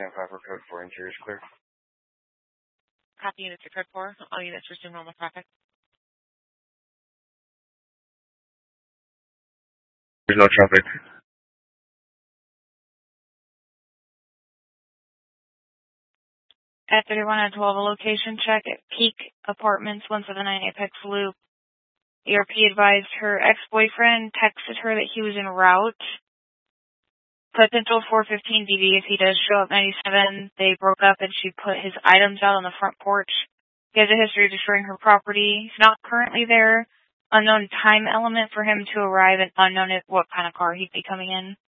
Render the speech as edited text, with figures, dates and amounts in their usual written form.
10-5 for code 4, interior is clear. Copy units to code 4. All units resume normal traffic. There's no traffic. At 31 and 12, a location check at Peak Apartments, 179 Apex Loop. ERP advised her ex-boyfriend texted her that he was en route. Potential 415 DV if he does show up 97. They broke up and she put his items out on the front porch. He has a history of destroying her property. He's not currently there. Unknown time element for him to arrive and unknown what kind of car he'd be coming in.